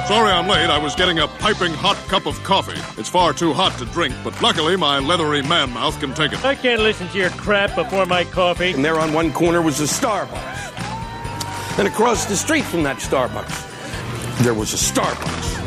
Sorry I'm late. I was getting a piping hot cup of coffee. It's far too hot to drink, but luckily my leathery man mouth can take it. I can't listen to your crap before my coffee. And there on one corner was a Starbucks. Then across the street from that Starbucks, there was a Starbucks.